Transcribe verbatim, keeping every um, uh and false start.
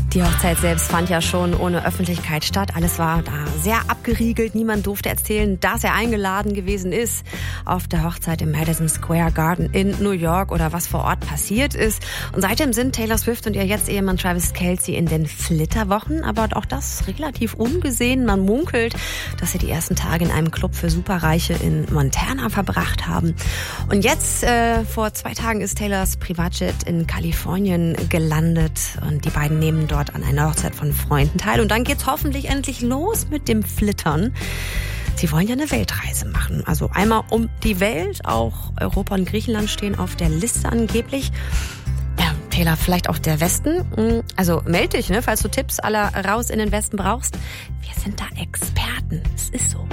Die Hochzeit selbst fand ja schon ohne Öffentlichkeit statt. Alles war da sehr abgeriegelt. Niemand durfte erzählen, dass er eingeladen gewesen ist auf der Hochzeit im Madison Square Garden in New York oder was vor Ort passiert ist. Und seitdem sind Taylor Swift und ihr jetzt Ehemann Travis Kelce in den Flitterwochen. Aber auch das relativ ungesehen. Man munkelt, dass sie die ersten Tage in einem Club für Superreiche in Montana verbracht haben. Und jetzt, äh, vor zwei Tagen ist Taylors Privatjet in Kalifornien gelandet. Und die beiden nehmen dort an einer Hochzeit von Freunden teil. Und dann geht's hoffentlich endlich los mit dem Flittern. Sie wollen ja eine Weltreise machen. Also einmal um die Welt. Auch Europa und Griechenland stehen auf der Liste angeblich. Ja, Taylor, vielleicht auch der Westen. Also meld dich, ne, falls du Tipps aller raus in den Westen brauchst. Wir sind da Experten. Es ist so.